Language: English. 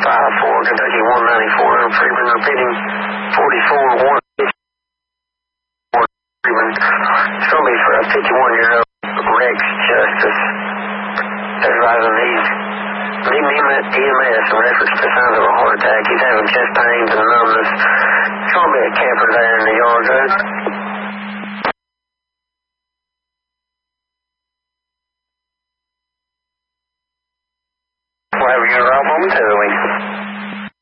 Kentucky 194, Freeman repeating 44-1. Freeman. It's going to be for a 51-year-old Rex Justice. That's right on these. EMS in reference to signs of a heart attack. He's having chest pains and numbness. It's going to be a camper there in the yard, right?